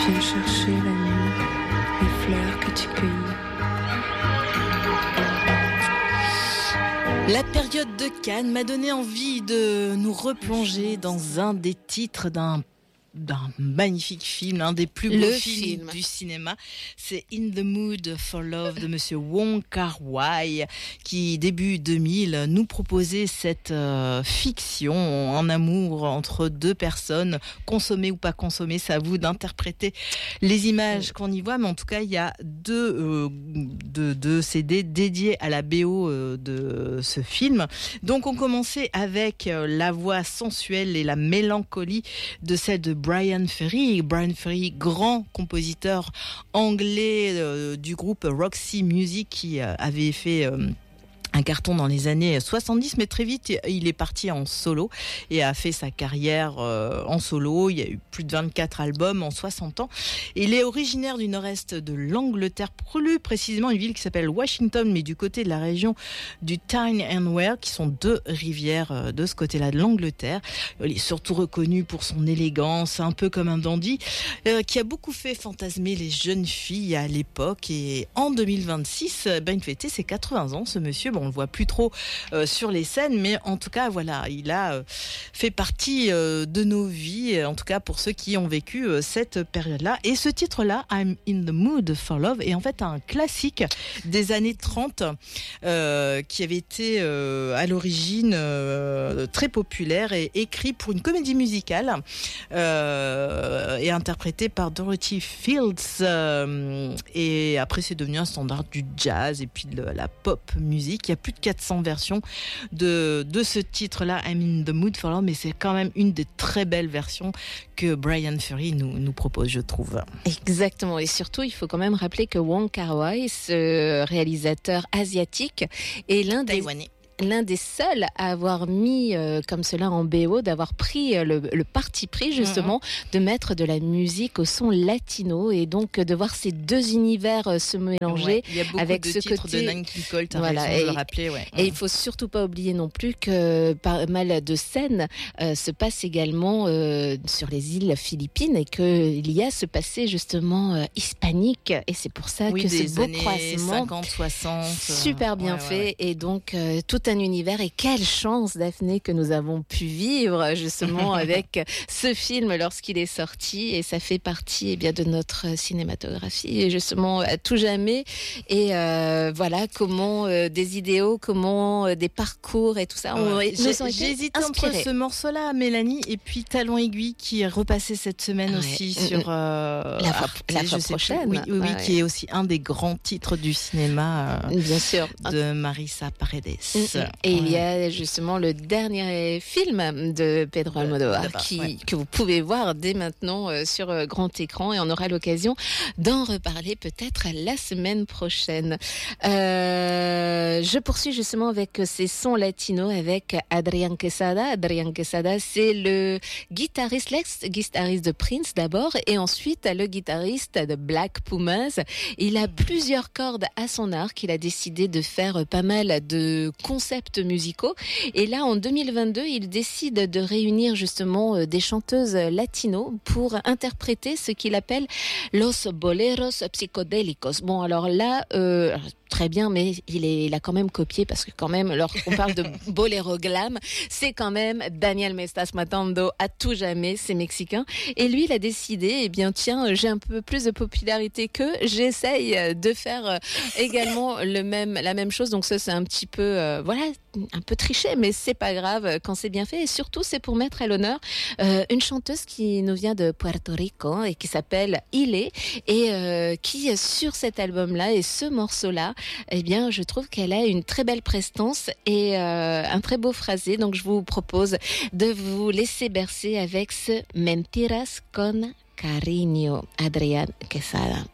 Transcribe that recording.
Viens chercher la nuit, les fleurs que tu cueillis. La période de Cannes m'a donné envie de nous replonger dans un des titres d'un magnifique film, un des plus beaux films du cinéma. C'est In the Mood for Love de Monsieur Wong Kar-wai, qui début 2000 nous proposait cette fiction en amour entre deux personnes, consommées ou pas consommées, c'est à vous d'interpréter les images qu'on y voit, mais en tout cas il y a deux CD dédiés à la BO de ce film. Donc on commençait avec la voix sensuelle et la mélancolie de celle de Brian Ferry, grand compositeur anglais du groupe Roxy Music qui avait fait un carton dans les années 70, mais très vite, il est parti en solo et a fait sa carrière en solo. Il y a eu plus de 24 albums en 60 ans. Et il est originaire du nord-est de l'Angleterre, plus précisément une ville qui s'appelle Washington, mais du côté de la région du Tyne and Wear, qui sont deux rivières de ce côté-là de l'Angleterre. Il est surtout reconnu pour son élégance, un peu comme un dandy, qui a beaucoup fait fantasmer les jeunes filles à l'époque. Et en 2026, il fêtait ses 80 ans, ce monsieur. Bon, on le voit plus trop sur les scènes, mais en tout cas, voilà, il a fait partie de nos vies, en tout cas pour ceux qui ont vécu cette période-là. Et ce titre-là, I'm in the Mood for Love, est en fait un classique des années 30 qui avait été à l'origine très populaire et écrit pour une comédie musicale et interprété par Dorothy Fields. Et après, c'est devenu un standard du jazz et puis de la pop musique. Il y a plus de 400 versions de ce titre-là, I'm in the Mood for Love, mais c'est quand même une des très belles versions que Brian Ferry nous propose, je trouve. Exactement, et surtout, il faut quand même rappeler que Wong Kar-wai, ce réalisateur asiatique, est l'un des seuls à avoir mis comme cela en BO, d'avoir pris le parti pris justement de mettre de la musique au son latino, et donc de voir ces deux univers se mélanger. Il y a beaucoup avec de ce titres côté de Nine King Cole, t'as raison de le rappeler. Ouais. Et il faut surtout pas oublier non plus que pas mal de scènes se passent également sur les îles Philippines, et qu'il y a ce passé justement hispanique, et c'est pour ça que ce beau croisement 50-60 super bien fait. Et donc tout un univers, et quelle chance, Daphné, que nous avons pu vivre justement avec ce film lorsqu'il est sorti, et ça fait partie bien de notre cinématographie, et justement à tout jamais. Et voilà comment des idéaux, comment des parcours et tout ça nous ont été J'hésite entre ce morceau-là, Mélanie, et puis Talon Aiguille, qui est repassé cette semaine aussi sur la fois prochaine. Oui, qui est aussi un des grands titres du cinéma, bien sûr, de Marisa Paredes. Et il y a justement le dernier film de Pedro Almodóvar que vous pouvez voir dès maintenant sur grand écran, et on aura l'occasion d'en reparler peut-être la semaine prochaine. Je poursuis justement avec ces sons latinos avec Adrián Quesada. Adrián Quesada, c'est le guitariste, l'ex-guitariste de Prince d'abord, et ensuite le guitariste de Black Pumas. Il a plusieurs cordes à son arc. Il a décidé de faire pas mal de concepts musicaux, et là en 2022 il décide de réunir justement des chanteuses latinos pour interpréter ce qu'il appelle los boleros psicodélicos. Bon, alors là très bien, mais il a quand même copié, parce que quand même, lorsqu'on parle de boléro glam, c'est quand même Daniel Me Estás Matando à tout jamais, c'est mexicain. Et lui, il a décidé, tiens, j'ai un peu plus de popularité qu'eux, j'essaye de faire également la même chose. Donc ça, c'est un petit peu, un peu triché, mais c'est pas grave quand c'est bien fait. Et surtout, c'est pour mettre à l'honneur une chanteuse qui nous vient de Puerto Rico et qui s'appelle Ile, et qui, sur cet album-là et ce morceau-là, je trouve qu'elle a une très belle prestance et un très beau phrasé. Donc je vous propose de vous laisser bercer avec ce Mentiras con Cariño, Adrián Quesada.